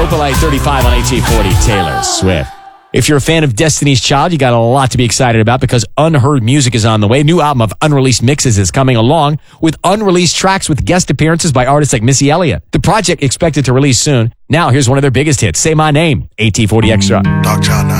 Opalite 35 on AT40, Taylor Swift. If you're a fan of Destiny's Child, you got a lot to be excited about because Unheard Music is on the way. New album of unreleased mixes is coming along with unreleased tracks with guest appearances by artists like Missy Elliott. The project expected to release soon. Now, here's one of their biggest hits, Say My Name, AT40 Extra. Dark Child now.